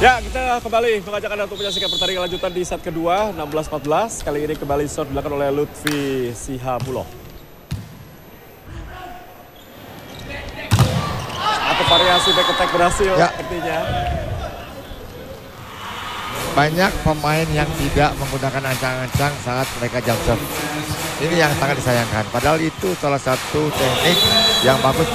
Ya, kita kembali mengajak Anda untuk menyaksikan pertandingan lanjutan di set kedua, 16-14. Kali ini kembali serve dilakukan oleh Lutfi Sihabuloh. Atau variasi back attack berhasil artinya. Banyak pemain yang tidak menggunakan ancang-ancang saat mereka jump serve. Ini yang sangat disayangkan. Padahal itu salah satu teknik yang bagus